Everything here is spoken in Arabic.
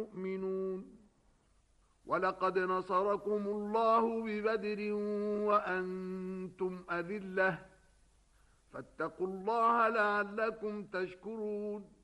مؤمنون ولقد نصركم الله ببدر وأنتم أذلة فاتقوا الله لعلكم تشكرون